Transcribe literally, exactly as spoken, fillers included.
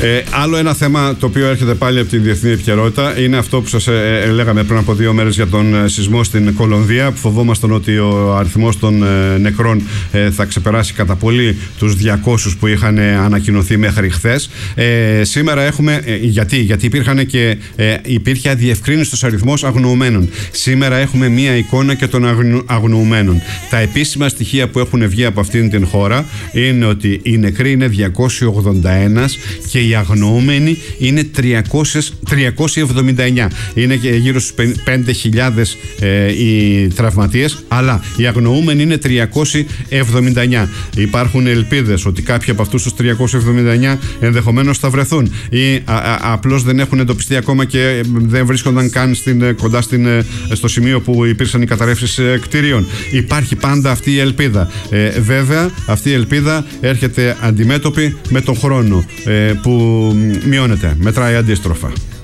Ε, άλλο ένα θέμα το οποίο έρχεται πάλι από την διεθνή επικαιρότητα είναι αυτό που σας ε, λέγαμε πριν από δύο μέρες για τον ε, σεισμό στην Κολομβία, που φοβόμασταν ότι ο αριθμός των ε, νεκρών ε, θα ξεπεράσει κατά πολύ τους διακόσιους που είχαν ε, ανακοινωθεί μέχρι χθες. Ε, σήμερα έχουμε, ε, γιατί, γιατί υπήρχαν και, ε, υπήρχε αδιευκρίνιστος αριθμός αγνοωμένων. Σήμερα έχουμε μία εικόνα και των αγνου, αγνοωμένων. Τα επίσημα στοιχεία που έχουν βγει από αυτήν την χώρα είναι ότι οι νεκροί είναι διακόσιοι ογδόντα ένα και οι αγνοούμενοι είναι τριακόσιοι εβδομήντα εννιά. Είναι και γύρω στους πέντε χιλιάδες ε, οι τραυματίες, αλλά οι αγνοούμενοι είναι τριακόσιοι εβδομήντα εννιά. Υπάρχουν ελπίδες ότι κάποιοι από αυτούς τους τριακόσιοι εβδομήντα εννιά ενδεχομένως θα βρεθούν ή α, α, απλώς δεν έχουν εντοπιστεί ακόμα και δεν βρίσκονταν καν στην, κοντά στην, στο σημείο που υπήρξαν οι καταρρεύσεις κτίριων. Υπάρχει πάντα αυτή η ελπίδα. Ε, βέβαια, αυτή η ελπίδα έρχεται αντιμέτωπη με τον χρόνο ε, που μειώνεται, μετράει αντίστροφα.